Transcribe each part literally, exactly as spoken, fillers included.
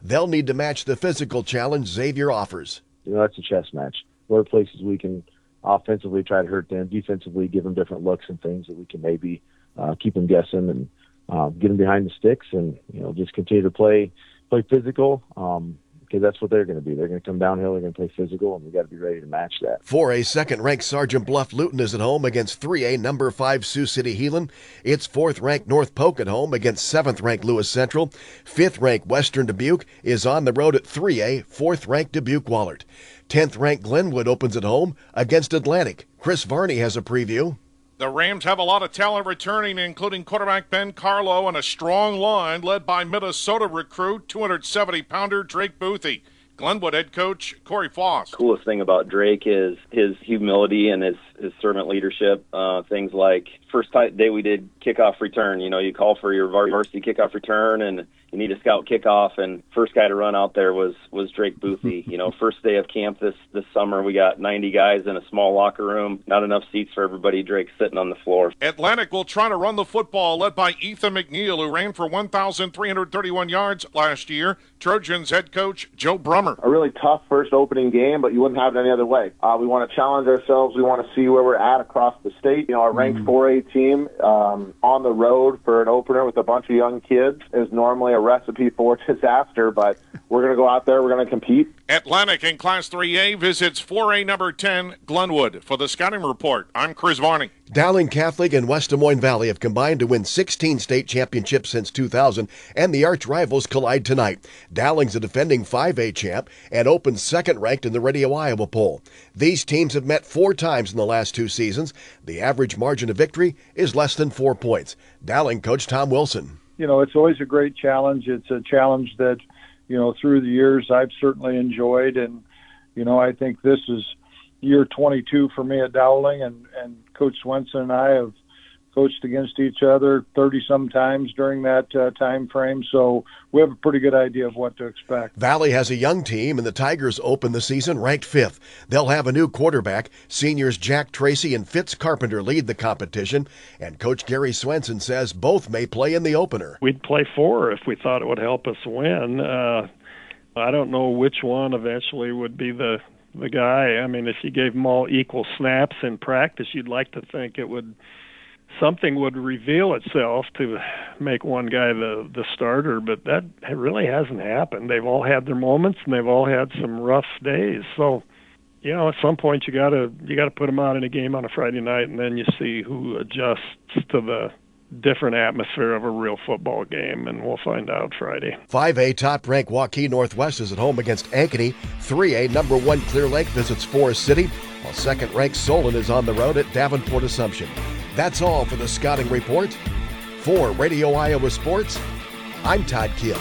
they'll need to match the physical challenge Xavier offers. You know, that's a chess match. What are places we can offensively try to hurt them, defensively give them different looks and things that we can maybe uh, keep them guessing and uh, get them behind the sticks and, you know, just continue to play play physical. Um, Because that's what they're going to be. They're going to come downhill, they're going to play physical, and we've got to be ready to match that. four A second-ranked Sergeant Bluff Luton is at home against three A number five Sioux City Heelan. It's fourth-ranked North Polk at home against seventh-ranked Lewis Central. fifth-ranked Western Dubuque is on the road at three A, fourth-ranked Dubuque Wahlert. tenth-ranked Glenwood opens at home against Atlantic. Chris Varney has a preview. The Rams have a lot of talent returning, including quarterback Ben Carlo and a strong line led by Minnesota recruit, two hundred seventy pounder Drake Boothie. Glenwood head coach Corey Foss. Coolest thing about Drake is his humility and his, his servant leadership. Uh, things like first day we did kickoff return. You know, you call for your varsity kickoff return and you need a scout kickoff, and first guy to run out there was was Drake Boothie. You know, first day of camp this this summer, we got ninety guys in a small locker room, not enough seats for everybody. Drake's sitting on the floor. Atlantic will try to run the football, led by Ethan McNeil, who ran for one thousand three hundred thirty-one yards last year. Trojans head coach Joe Brummer. A really tough first opening game, but you wouldn't have it any other way. Uh, we want to challenge ourselves. We want to see where we're at across the state. You know, our ranked four A team um, on the road for an opener with a bunch of young kids is normally a recipe for disaster, but we're going to go out there, we're going to compete. Atlantic in Class three A visits four A number ten, Glenwood. For the Scouting Report, I'm Chris Varney. Dowling Catholic and West Des Moines Valley have combined to win sixteen state championships since two thousand, and the arch rivals collide tonight. Dowling's a defending five A champ and opens second-ranked in the Radio Iowa poll. These teams have met four times in the last two seasons. The average margin of victory is less than four points. Dowling coach Tom Wilson. You know, it's always a great challenge. It's a challenge that, you know, through the years I've certainly enjoyed. And, you know, I think this is year twenty-two for me at Dowling, and, and Coach Swenson and I have coached against each other thirty-some times during that uh, time frame. So we have a pretty good idea of what to expect. Valley has a young team, and the Tigers open the season ranked fifth. They'll have a new quarterback. Seniors Jack Tracy and Fitz Carpenter lead the competition, and Coach Gary Swenson says both may play in the opener. We'd play four if we thought it would help us win. Uh, I don't know which one eventually would be the the guy. I mean, if you gave them all equal snaps in practice, you'd like to think it would something would reveal itself to make one guy the the starter, but that really hasn't happened. They've all had their moments, and they've all had some rough days. So, you know, at some point you gotta you gotta put them out in a game on a Friday night, and then you see who adjusts to the different atmosphere of a real football game, and we'll find out Friday. five A top-ranked Waukee Northwest is at home against Ankeny. three A number one Clear Lake visits Forest City, while second-ranked Solon is on the road at Davenport Assumption. That's all for the Scouting Report. For Radio Iowa Sports, I'm Todd Kiel.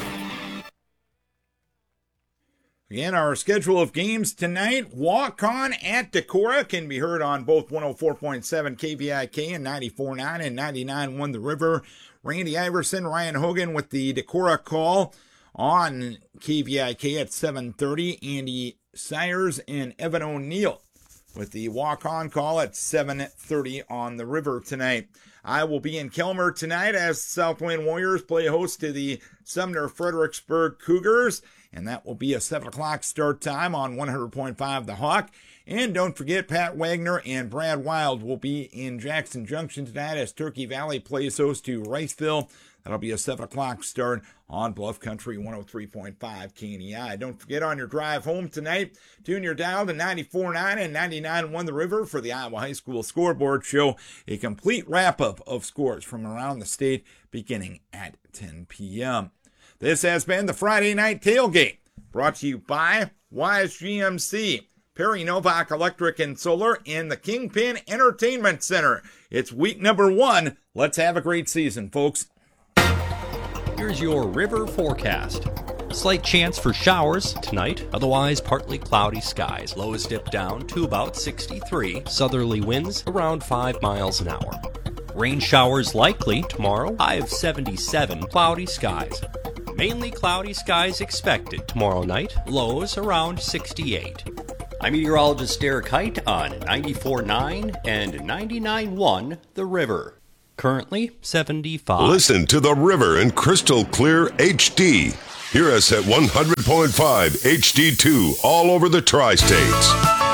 Again, our schedule of games tonight, Walk-On at Decorah can be heard on both one oh four point seven K V I K and ninety-four point nine and ninety-nine point one The River. Randy Iverson, Ryan Hogan with the Decorah call on K V I K at seven thirty. Andy Sires and Evan O'Neill with the walk-on call at seven thirty on the River tonight. I will be in Kelmer tonight as South Wayne Warriors play host to the Sumner Fredericksburg Cougars, and that will be a seven o'clock start time on one hundred point five The Hawk. And don't forget, Pat Wagner and Brad Wild will be in Jackson Junction tonight as Turkey Valley plays host to Riceville. That'll be a seven o'clock start on Bluff Country one oh three point five K N E I. Don't forget, on your drive home tonight, tune your dial to ninety-four point nine and ninety-nine point one The River for the Iowa High School Scoreboard Show, a complete wrap-up of scores from around the state beginning at ten p.m. This has been the Friday Night Tailgate, brought to you by Wise G M C, Perry Novak Electric and Solar, and the Kingpin Entertainment Center. It's week number one. Let's have a great season, folks. Here's your river forecast. A slight chance for showers tonight, otherwise partly cloudy skies. Lows dip down to about sixty-three. Southerly winds around five miles an hour. Rain showers likely tomorrow, high of seventy-seven. Cloudy skies. Mainly cloudy skies expected tomorrow night, lows around sixty-eight. I'm meteorologist Derek Height on ninety-four point nine and ninety-nine point one The River. Currently seventy-five. Listen to The River in crystal clear H D. Hear us at one hundred point five H D two all over the tri-states.